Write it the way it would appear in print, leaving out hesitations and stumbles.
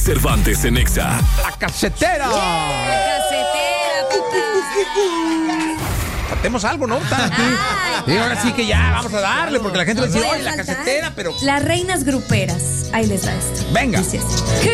Cervantes en Exa. La casetera. Casetera, papá. Cantemos algo, ¿no? Y ahora sí que ya, vamos a darle, porque la gente va a decir, oye, la casetera, pero... Las reinas gruperas. Ahí les va esto. Venga. Dice así.